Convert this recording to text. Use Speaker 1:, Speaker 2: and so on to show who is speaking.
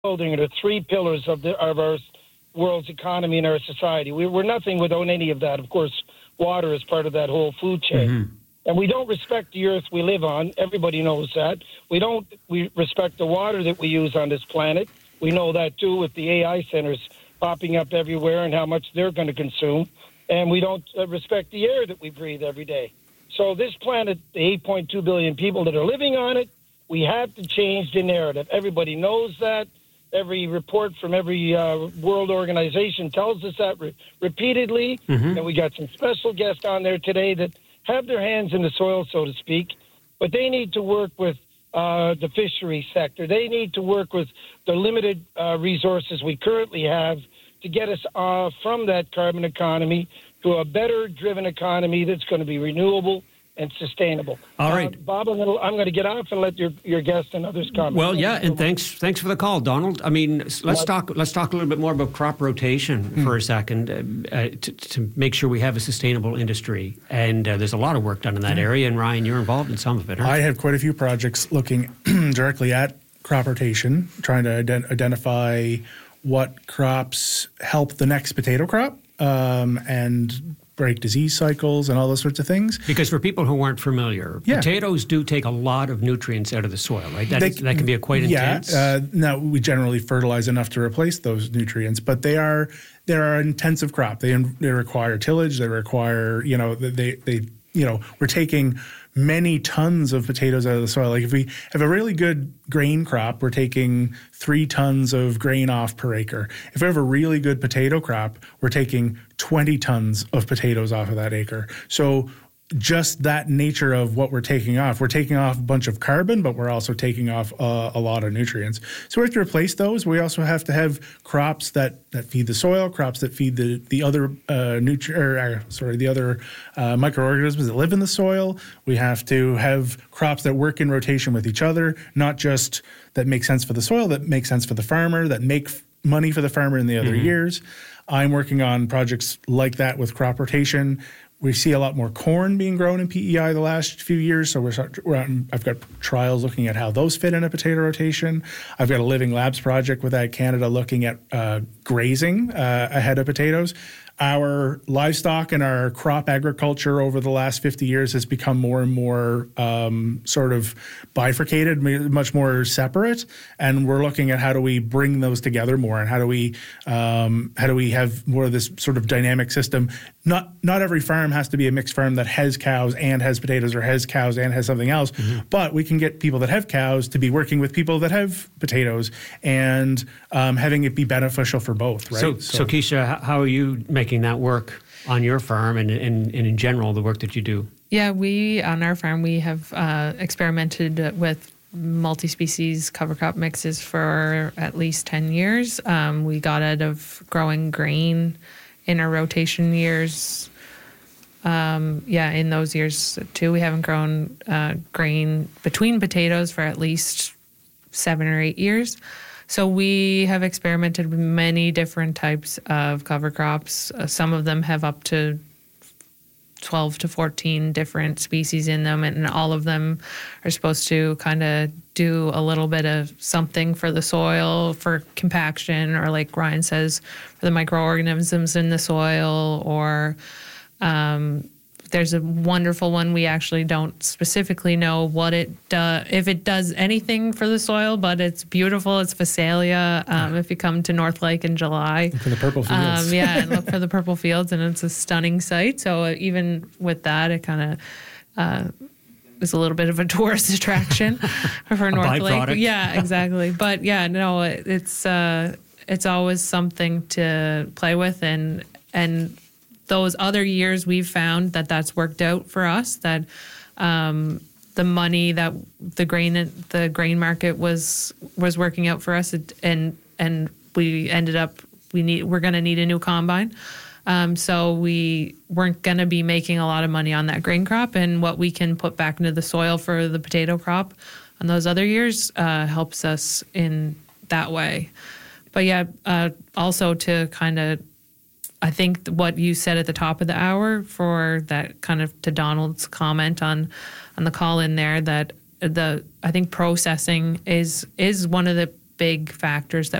Speaker 1: building are the three pillars of our world's economy and our society. We're nothing without any of that. Of course, water is part of that whole food chain. Mm-hmm. And we don't respect the earth we live on. Everybody knows that. We respect the water that we use on this planet. We know that, too, with the AI centers popping up everywhere and how much they're going to consume. And we don't respect the air that we breathe every day. So this planet, the 8.2 billion people that are living on it, we have to change the narrative. Everybody knows that. Every report from every world organization tells us that repeatedly. Mm-hmm. And we got some special guests on there today that have their hands in the soil, so to speak. But they need to work with the fishery sector. They need to work with the limited resources we currently have to get us from that carbon economy to a better driven economy that's going to be renewable and sustainable.
Speaker 2: All right,
Speaker 1: Bob, I'm going to get off and let your guest and others comment.
Speaker 2: Well, yeah, and thanks for the call, Donald. I mean, let's talk a little bit more about crop rotation for a second to make sure we have a sustainable industry. And there's a lot of work done in that area. And Ryan, you're involved in some of it.
Speaker 3: I have quite a few projects looking directly at crop rotation, trying to identify what crops help the next potato crop and break disease cycles and all those sorts of things.
Speaker 2: Because for people who weren't familiar, potatoes do take a lot of nutrients out of the soil, right? That can be quite intense.
Speaker 3: Now, we generally fertilize enough to replace those nutrients, but they're an intensive crop. They require tillage. They require, we're taking many tons of potatoes out of the soil. Like if we have a really good grain crop, we're taking 3 tons of grain off per acre. If we have a really good potato crop, we're taking 20 tons of potatoes off of that acre. So just that nature of what we're taking off a bunch of carbon, but we're also taking off a lot of nutrients. So we have to replace those. We also have to have crops that feed the soil, crops that feed the other microorganisms that live in the soil. We have to have crops that work in rotation with each other, not just that make sense for the soil, that make sense for the farmer, that make money for the farmer in the other years. I'm working on projects like that with crop rotation. We see a lot more corn being grown in PEI the last few years, so I've got trials looking at how those fit in a potato rotation. I've got a Living Labs project with Ag Canada looking at grazing ahead of potatoes. Our livestock and our crop agriculture over the last 50 years has become more and more sort of bifurcated, much more separate. And we're looking at how do we bring those together more, and how do we have more of this sort of dynamic system. Not every farm has to be a mixed farm that has cows and has potatoes, or has cows and has something else. Mm-hmm. But we can get people that have cows to be working with people that have potatoes, and having it be beneficial for both, right?
Speaker 2: So Keisha, how are you making that work on your farm and in general, the work that you do?
Speaker 4: Yeah, on our farm, we have experimented with multi-species cover crop mixes for at least 10 years. We got out of growing grain in our rotation years. In those years too, we haven't grown grain between potatoes for at least 7 or 8 years. So we have experimented with many different types of cover crops. Some of them have up to 12 to 14 different species in them, and all of them are supposed to kind of do a little bit of something for the soil, for compaction, or like Ryan says, for the microorganisms in the soil, or there's a wonderful one. We actually don't specifically know what it does, if it does anything for the soil, but it's beautiful. It's Phacelia. If you come to North Lake in July.
Speaker 3: Look for the purple fields.
Speaker 4: And look for the purple fields, and it's a stunning sight. So even with that, it kind of is a little bit of a tourist attraction for North Lake. Yeah, exactly. But yeah, no, it's always something to play with, and those other years we've found that that's worked out for us, that the money that the grain market was working out for us, and we ended up we're going to need a new combine. So we weren't going to be making a lot of money on that grain crop, and what we can put back into the soil for the potato crop on those other years helps us in that way. But yeah, also to kind of, I think what you said at the top of the hour, for that kind of to Donald's comment on the call in there, that I think processing is one of the big factors that